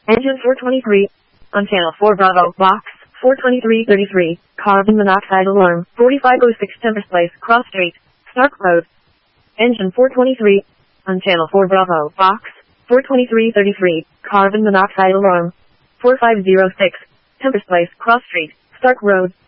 Engine 423. On channel 4 Bravo, box 42333, carbon monoxide alarm, 4506 Tempest Place, Cross Street, Stark Road. Engine 423. On channel 4 Bravo, box 42333, carbon monoxide alarm, 4506, Tempest Place, Cross Street, Stark Road.